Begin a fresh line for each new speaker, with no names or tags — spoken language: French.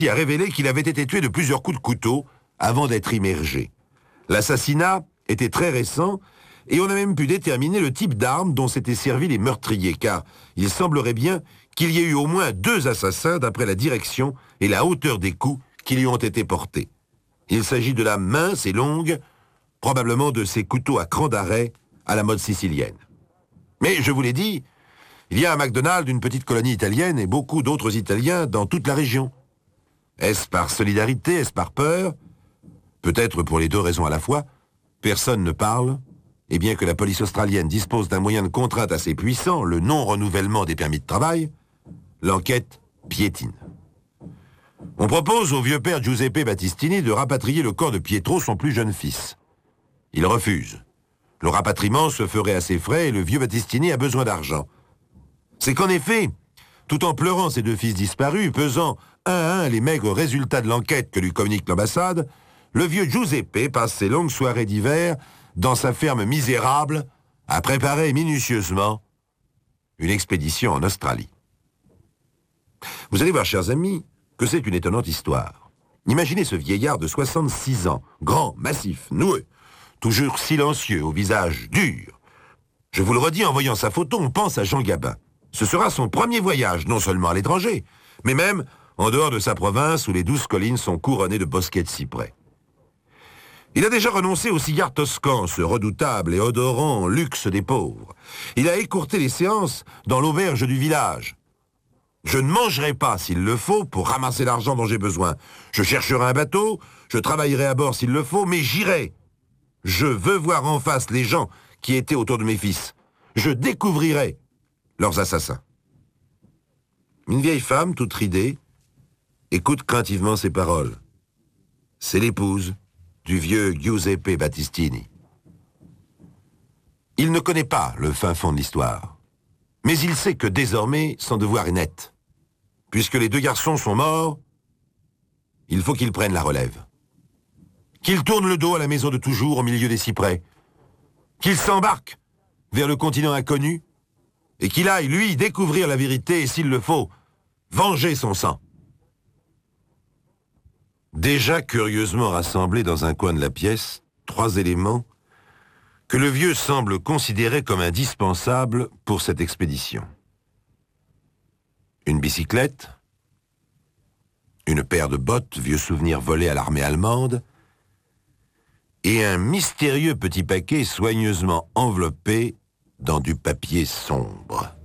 a révélé qu'il avait été tué de plusieurs coups de couteau avant d'être immergé. L'assassinat était très récent et on a même pu déterminer le type d'arme dont s'étaient servis les meurtriers, car il semblerait bien qu'il y ait eu au moins 2 assassins d'après la direction et la hauteur des coups qui lui ont été portés. Il s'agit de lames minces et longues, probablement de ces couteaux à cran d'arrêt à la mode sicilienne. Mais je vous l'ai dit, il y a à McDonald's une petite colonie italienne et beaucoup d'autres Italiens dans toute la région. Est-ce par solidarité, est-ce par peur? Peut-être pour les 2 raisons à la fois. Personne ne parle, et bien que la police australienne dispose d'un moyen de contrainte assez puissant, le non-renouvellement des permis de travail, l'enquête piétine. On propose au vieux père Giuseppe Battistini de rapatrier le corps de Pietro, son plus jeune fils. Il refuse. Le rapatriement se ferait à ses frais et le vieux Battistini a besoin d'argent. C'est qu'en effet, tout en pleurant ses 2 fils disparus, pesant un à un les maigres résultats de l'enquête que lui communique l'ambassade, le vieux Giuseppe passe ses longues soirées d'hiver dans sa ferme misérable à préparer minutieusement une expédition en Australie. Vous allez voir, chers amis, que c'est une étonnante histoire. Imaginez ce vieillard de 66 ans, grand, massif, noueux, toujours silencieux, au visage dur. Je vous le redis, en voyant sa photo, on pense à Jean Gabin. Ce sera son premier voyage, non seulement à l'étranger, mais même en dehors de sa province où les douces collines sont couronnées de bosquets de cyprès. Il a déjà renoncé au cigare toscan, ce redoutable et odorant luxe des pauvres. Il a écourté les séances dans l'auberge du village. Je ne mangerai pas, s'il le faut, pour ramasser l'argent dont j'ai besoin. Je chercherai un bateau, je travaillerai à bord s'il le faut, mais j'irai. Je veux voir en face les gens qui étaient autour de mes fils. Je découvrirai leurs assassins. Une vieille femme, toute ridée, écoute craintivement ces paroles. C'est l'épouse du vieux Giuseppe Battistini. Il ne connaît pas le fin fond de l'histoire, mais il sait que désormais, son devoir est net. Puisque les 2 garçons sont morts, il faut qu'il prenne la relève. Qu'il tourne le dos à la maison de toujours au milieu des cyprès. Qu'il s'embarque vers le continent inconnu et qu'il aille, lui, découvrir la vérité et, s'il le faut, venger son sang. Déjà curieusement rassemblés dans un coin de la pièce, 3 éléments que le vieux semble considérer comme indispensables pour cette expédition. Une bicyclette, une paire de bottes, vieux souvenir volé à l'armée allemande, et un mystérieux petit paquet soigneusement enveloppé dans du papier sombre.